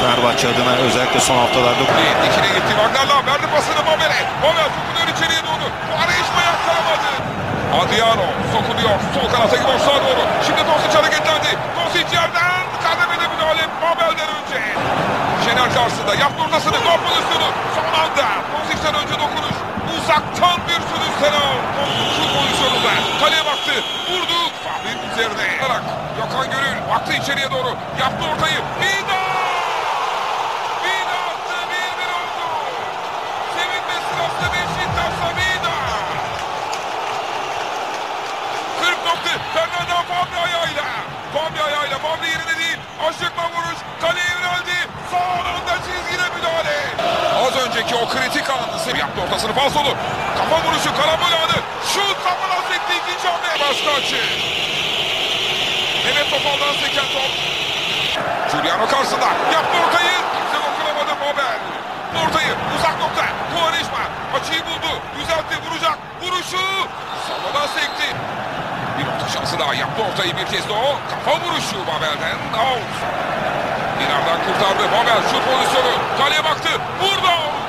Fenerbahçe adına özellikle son haftalarda. İkine gitti. Wagner'la verdi pasını Babel'e. Babel sokunuyor içeriye doğru. Quaresma yakalamadı. Adriano sokuluyor. Sol kanata gidiyor sağa doğru. Şimdi Dosic hareketlendi. Dosic yerden kademede müdahale Babel'den önce. Şener karşısında yaptı ortasını. Gol pozisyonu. Son anda Dosic'ten önce dokunuş. Uzaktan bir sürüş Senal. Şu pozisyonunda kaleye baktı. Vurdu. Fahri'nin üzerine. Gökhan Gönül baktı içeriye doğru. Yaptı ortayı. Vida! Vida attı. 1-1 oldu. Sevinme sırası Beşiktaş'ta Vida. 40 nokta. Fernando Fabri ayağıyla. Fabri yerine değil. Aşıkla vuruş. Kaleye yöneldi. Son anda çizgide müdahale. Az önceki o kritik anını sev yaptı ortasını falsolu. Kafa vuruşu karambol anı. Şut kafana sekti ikinci hamle. Başka açı. Mehmet Topal'dan seken top. Giuliano karşısında. Yaptı ortayı. Kimse dokunamadı Babel. Ortayı uzak nokta. Quaresma açıyı buldu. Düzeltti vuracak. Vuruşu. Savadan sekti. Bir orta şansı daha yaptı ortayı bir kez de o. Kafa vuruşu Babel'den. Out. İnardan kurtardı. Babel şut pozisyonu. Kaleye baktı. Vurdu.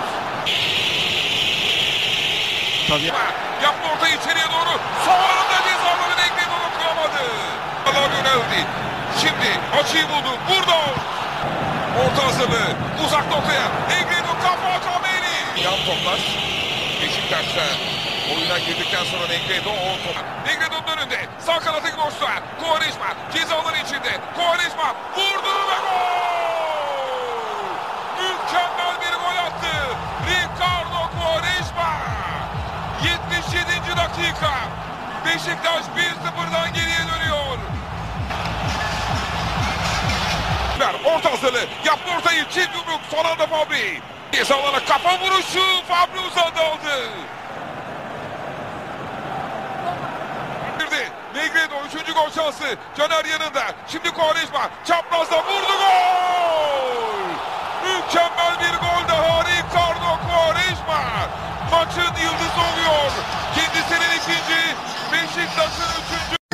Tabii. Yaptı ortayı içeriye doğru. Son anda cezaları Negredo dokunamadı. Allah yöneldi. Şimdi açıyı buldu. Vurdu. Orta hazırlığı. Uzak noktaya. Negredo kafa Kameri. Yan toplar. Beşiktaş'ta oyuna girdikten sonra Negredo o top. Negredo'nun önünde. Sağ kanatı boşta. Quaresma cezaların içinde. Quaresma vurdu ve gol. Mükemmel bir gol attı. Ricardo Quaresma. 77. dakika. Beşiktaş 1-0'dan geriye dönüyor. Orta hazırlığı. Yaptı ortayı. Çift yumruk. Son anda Fabri. Cezalarına kafa vuruşu. Fabri uzadı aldı. Negredo 3. gol şansı. Caner yanında. Şimdi Quaresma çaprazda vurdu.